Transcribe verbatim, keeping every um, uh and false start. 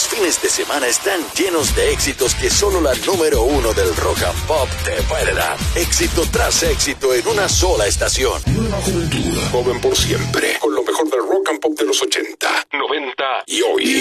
Los fines de semana están llenos de éxitos que solo la número uno del rock and pop te puede dar. Éxito tras éxito en una sola estación. Nueva juventud, joven por siempre, con lo mejor del rock and pop de los ochenta, noventa y hoy.